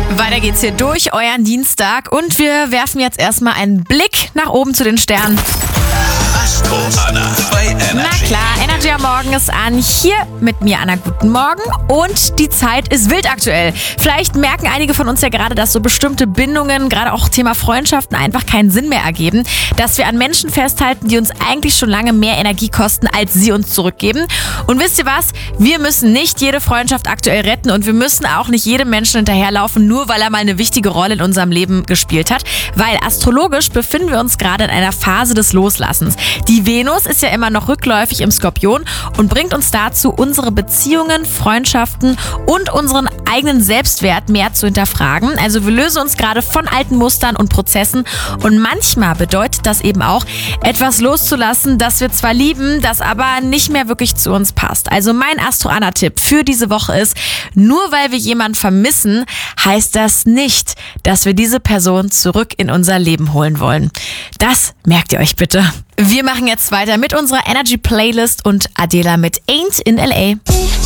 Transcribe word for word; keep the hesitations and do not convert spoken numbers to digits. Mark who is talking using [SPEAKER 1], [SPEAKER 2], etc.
[SPEAKER 1] Weiter geht's hier durch euren Dienstag und wir werfen jetzt erstmal einen Blick nach oben zu den Sternen.
[SPEAKER 2] Astro Anna bei Energy.
[SPEAKER 1] Na klar, Energy am Morgen ist an. Hier mit mir, Anna, guten Morgen. Und die Zeit ist wild aktuell. Vielleicht merken einige von uns ja gerade, dass so bestimmte Bindungen, gerade auch Thema Freundschaften, einfach keinen Sinn mehr ergeben. Dass wir an Menschen festhalten, die uns eigentlich schon lange mehr Energie kosten, als sie uns zurückgeben. Und wisst ihr was? Wir müssen nicht jede Freundschaft aktuell retten und wir müssen auch nicht jedem Menschen hinterherlaufen, nur weil er mal eine wichtige Rolle in unserem Leben gespielt hat. Weil astrologisch befinden wir uns gerade in einer Phase des Loslassens. Die Venus ist ja immer noch rückläufig im Skorpion und bringt uns dazu, unsere Beziehungen, Freundschaften und unseren eigenen Selbstwert mehr zu hinterfragen. Also wir lösen uns gerade von alten Mustern und Prozessen und manchmal bedeutet das eben auch, etwas loszulassen, das wir zwar lieben, das aber nicht mehr wirklich zu uns passt. Also mein Astro-Anna-Tipp für diese Woche ist, nur weil wir jemanden vermissen, heißt das nicht, dass wir diese Person zurück in unser Leben holen wollen. Das merkt ihr euch bitte. Wir machen jetzt weiter mit unserer Energy Playlist und Adela mit Ain't in L A.